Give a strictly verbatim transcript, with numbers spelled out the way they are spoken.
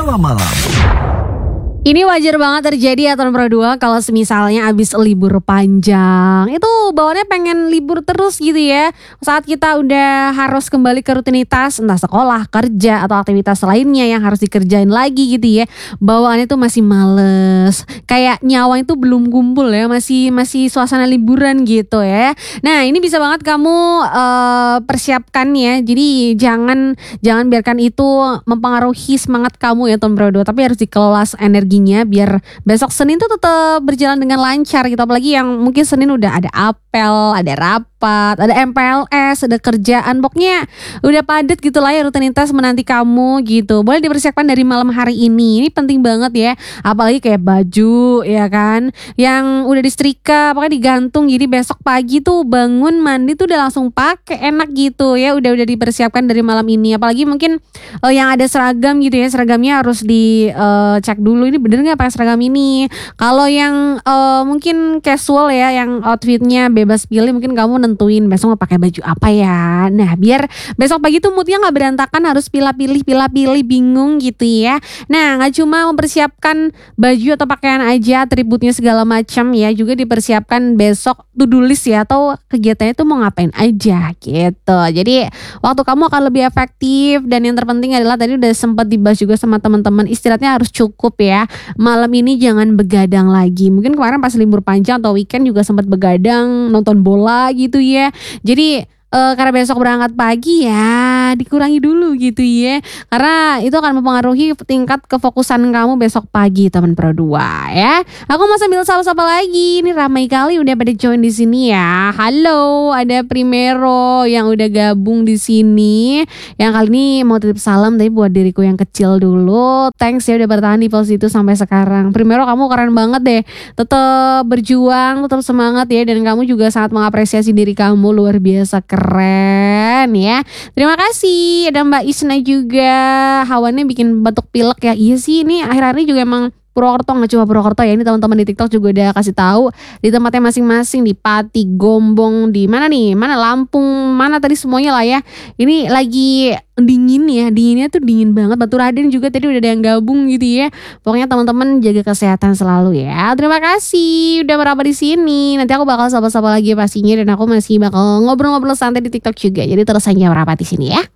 Jawa Malam. Ini wajar banget terjadi ya tahun Pro dua kalau semisalnya abis libur panjang. Itu bawaannya pengen libur terus gitu ya. Saat kita udah harus kembali ke rutinitas entah sekolah, kerja atau aktivitas lainnya yang harus dikerjain lagi gitu ya. Bawaannya tuh masih males. Kayak nyawa itu belum kumpul ya, masih masih suasana liburan gitu ya. Nah, ini bisa banget kamu uh, persiapkan ya. Jadi jangan jangan biarkan itu mempengaruhi semangat kamu ya tahun Pro dua, tapi harus dikelola energi biar besok Senin tuh tetap berjalan dengan lancar gitu. Apalagi yang mungkin Senin udah ada apel, ada rapat, ada M P L S, ada kerjaan, pokoknya udah padat gitu lah ya rutinitas menanti kamu gitu. Boleh dipersiapkan dari malam hari ini. Ini penting banget ya. Apalagi kayak baju ya kan, yang udah disetrika pokoknya digantung, jadi besok pagi tuh bangun mandi tuh udah langsung pakai, enak gitu ya. Udah udah dipersiapkan dari malam ini. Apalagi mungkin uh, yang ada seragam gitu ya, seragamnya harus dicek uh, dulu ini bener nggak pakai seragam ini. Kalau yang uh, mungkin casual ya, yang outfitnya bebas pilih, mungkin kamu nentuin besok mau pakai baju apa ya. Nah, biar besok pagi tuh moodnya nggak berantakan, harus pilih-pilih pilih-pilih bingung gitu ya. Nah, nggak cuma mempersiapkan baju atau pakaian aja, atributnya segala macam ya, juga dipersiapkan besok to-do list ya, atau kegiatannya tuh mau ngapain aja gitu. Jadi waktu kamu akan lebih efektif, dan yang terpenting adalah tadi udah sempat dibahas juga sama teman-teman, istirahatnya harus cukup ya. Malam ini jangan begadang lagi. Mungkin kemarin pas libur panjang atau weekend juga sempat begadang nonton bola gitu ya. Jadi uh, karena besok berangkat pagi ya dikurangi dulu gitu ya. Karena itu akan mempengaruhi tingkat kefokusan kamu besok pagi teman Pro dua ya. Aku mau sambil sapa-sapa lagi. Ini ramai kali udah pada join di sini ya. Halo, ada Primero yang udah gabung di sini. Yang kali ini mau titip salam tapi buat diriku yang kecil dulu. Thanks ya udah bertahan di posisi itu sampai sekarang. Primero, kamu keren banget deh. Tetap berjuang, tetap semangat ya, dan kamu juga sangat mengapresiasi diri kamu, luar biasa keren ya. Terima kasih. Ada Mbak Isna juga, hawannya bikin batuk pilek ya. Iya sih, ini akhir-akhir ini juga emang Purwokerto, nggak cuma Purwokerto ya, ini teman-teman di TikTok juga udah kasih tahu di tempatnya masing-masing, di Pati, Gombong, di mana nih, mana Lampung, mana tadi semuanya lah ya. Ini lagi dingin ya, dinginnya tuh dingin banget. Batu Raden juga tadi udah ada yang gabung gitu ya. Pokoknya teman-teman jaga kesehatan selalu ya. Terima kasih udah meraba di sini. Nanti aku bakal sapa-sapa lagi pastinya, dan aku masih bakal ngobrol-ngobrol santai di TikTok juga. Jadi terus aja meraba di sini ya.